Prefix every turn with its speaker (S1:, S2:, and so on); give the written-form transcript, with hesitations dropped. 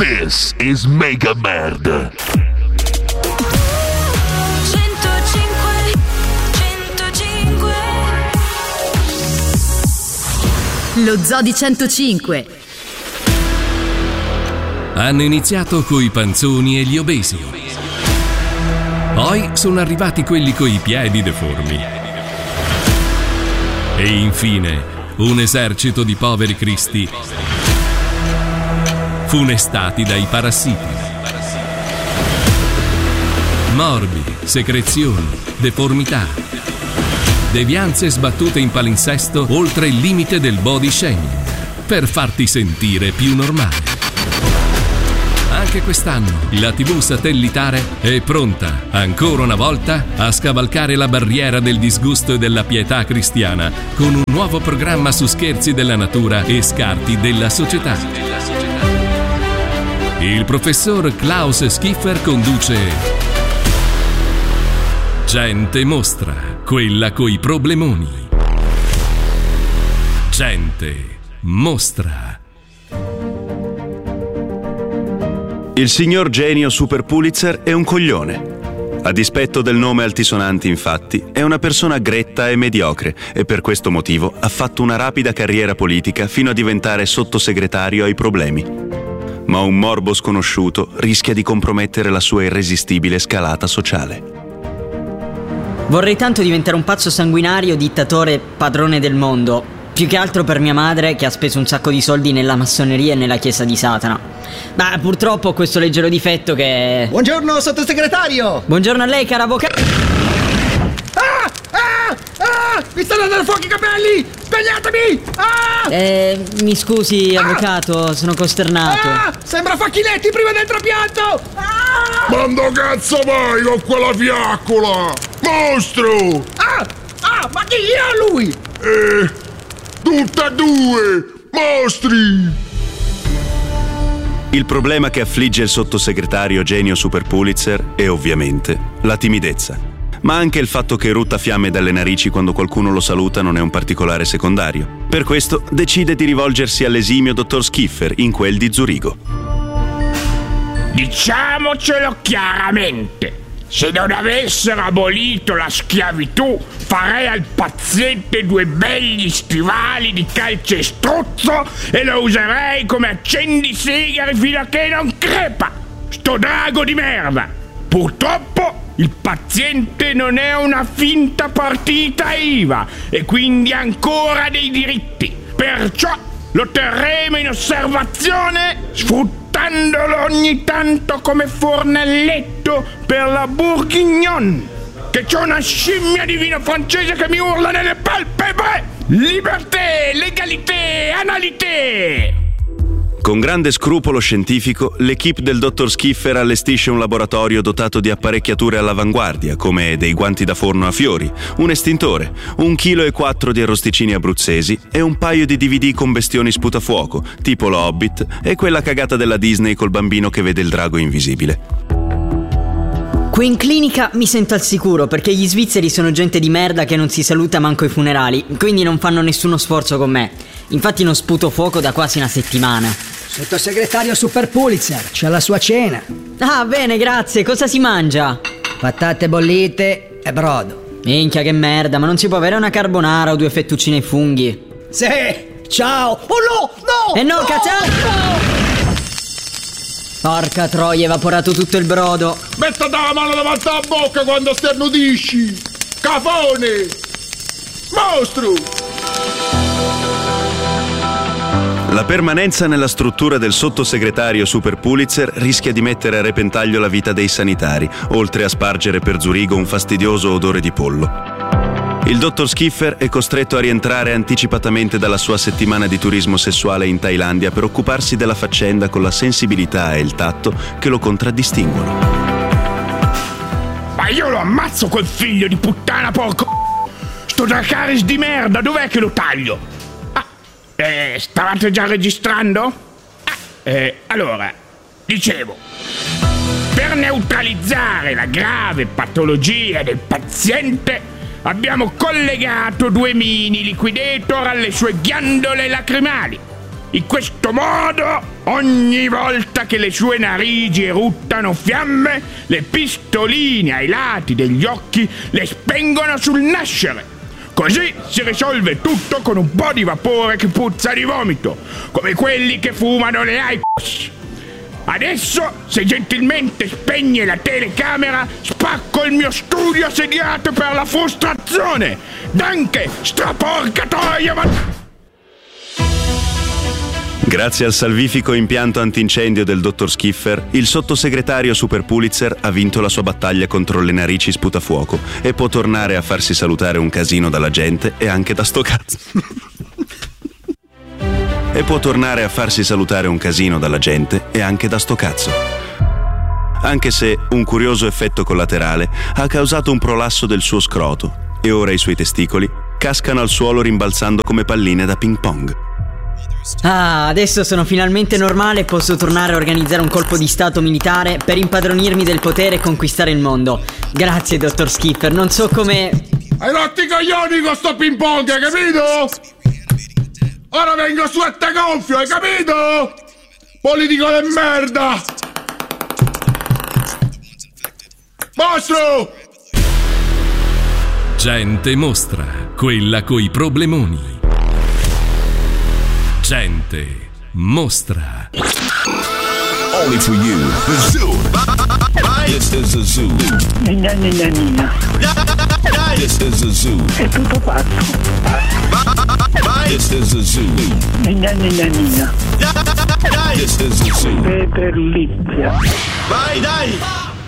S1: This is Mega Merd.
S2: 105. Lo Zoo di 105.
S3: Hanno iniziato coi panzoni e gli obesi. Poi sono arrivati quelli coi piedi deformi. E infine un esercito di poveri cristi funestati dai parassiti. Morbi, secrezioni, deformità, devianze sbattute in palinsesto oltre il limite del body shaming per farti sentire più normale. Anche quest'anno la TV satellitare è pronta, ancora una volta, a scavalcare la barriera del disgusto e della pietà cristiana con un nuovo programma su scherzi della natura e scarti della società. Il professor Klaus Schiffer conduce Gente Mostra, quella coi problemoni. Gente Mostra.
S4: Il signor Genio Super Pulitzer è un coglione. A dispetto del nome altisonante, infatti, è una persona gretta e mediocre e per questo motivo ha fatto una rapida carriera politica fino a diventare sottosegretario ai problemi. Ma un morbo sconosciuto rischia di compromettere la sua irresistibile scalata sociale.
S5: Vorrei tanto diventare un pazzo sanguinario, dittatore, padrone del mondo. Più che altro per mia madre, che ha speso un sacco di soldi nella massoneria e nella chiesa di Satana. Ma purtroppo ho questo leggero difetto che...
S6: Buongiorno, sottosegretario!
S5: Buongiorno a lei, cara avvocato.
S6: Mi stanno andando fuoco i capelli! Svegliatemi!
S5: Mi scusi, avvocato, sono costernato.
S6: Sembra Facchinetti prima del trapianto!
S1: Quando cazzo vai con quella fiaccola? Mostro!
S6: Ma chi è lui?
S1: Tutte e due! Mostri!
S4: Il problema che affligge il sottosegretario Genio Super Pulitzer è ovviamente la timidezza. Ma anche il fatto che erutta fiamme dalle narici quando qualcuno lo saluta non è un particolare secondario. Per questo decide di rivolgersi all'esimio dottor Schiffer in quel di Zurigo.
S7: Diciamocelo chiaramente, se non avessero abolito la schiavitù, farei al paziente 2 begli stivali di calcestruzzo e lo userei come accendisigari fino a che non crepa. Sto drago di merda! Purtroppo il paziente non è una finta partita IVA e quindi ha ancora dei diritti. Perciò lo terremo in osservazione, sfruttandolo ogni tanto come fornelletto per la Bourguignon, che c'ho una scimmia di vino francese che mi urla nelle palpebre. Liberté, legalité, analité.
S4: Con grande scrupolo scientifico, l'equipe del dottor Schiffer allestisce un laboratorio dotato di apparecchiature all'avanguardia, come dei guanti da forno a fiori, un estintore, 1,4 kg di arrosticini abruzzesi e un paio di DVD con bestioni sputafuoco, tipo lo Hobbit e quella cagata della Disney col bambino che vede il drago invisibile.
S5: Qui in clinica mi sento al sicuro perché gli svizzeri sono gente di merda che non si saluta manco ai funerali, quindi non fanno nessuno sforzo con me. Infatti non sputo fuoco da quasi una settimana.
S6: Sottosegretario Super Pulitzer, c'è la sua cena.
S5: Ah, bene, grazie. Cosa si mangia?
S6: Patate bollite e brodo.
S5: Minchia, che merda, ma non si può avere una carbonara o 2 fettuccine ai funghi?
S6: Sì, ciao. Oh no,
S5: no! Cazzo! Porca troia, evaporato tutto il brodo.
S1: Metta la mano davanti alla bocca quando sternudisci! Cafone! Mostro!
S4: La permanenza nella struttura del sottosegretario Super Pulitzer rischia di mettere a repentaglio la vita dei sanitari, oltre a spargere per Zurigo un fastidioso odore di pollo. Il dottor Schiffer è costretto a rientrare anticipatamente dalla sua settimana di turismo sessuale in Thailandia per occuparsi della faccenda con la sensibilità e il tatto che lo contraddistinguono.
S7: Ma io lo ammazzo quel figlio di puttana, porco! Sto Dracarys di merda, dov'è che lo taglio? Stavate già registrando? Allora, dicevo, per neutralizzare la grave patologia del paziente abbiamo collegato 2 mini liquidator alle sue ghiandole lacrimali. In questo modo, ogni volta che le sue narici eruttano fiamme, le pistoline ai lati degli occhi le spengono sul nascere. Così si risolve tutto con un po' di vapore che puzza di vomito, come quelli che fumano le Icos. Adesso, se gentilmente spegne la telecamera, spacco il mio studio assediato per la frustrazione. Danke, straporca troia, ma...
S4: Grazie al salvifico impianto antincendio del dottor Skiffer, il sottosegretario Super Pulitzer ha vinto la sua battaglia contro le narici sputafuoco e può tornare a farsi salutare un casino dalla gente e anche da sto cazzo. E può tornare a farsi salutare un casino dalla gente e anche da sto cazzo. Anche se un curioso effetto collaterale ha causato un prolasso del suo scroto e ora i suoi testicoli cascano al suolo rimbalzando come palline da ping pong.
S5: Ah, adesso sono finalmente normale e posso tornare a organizzare un colpo di stato militare per impadronirmi del potere e conquistare il mondo. Grazie, dottor Skiffer, non so come...
S1: Hai rotto i coglioni con sto ping pong, hai capito? Ora vengo su a te gonfio, hai capito? Politico de merda! Mostro!
S3: Gente mostra, quella coi problemoni. Gente mostra.
S8: Only for you, the zoo. This is a zoo.
S9: Nina.
S8: This is a zoo.
S9: È tutto pazzo.
S8: This is a zoo.
S9: Nina.
S8: This is a zoo.
S9: Peter Lizia.
S8: Vai, dai!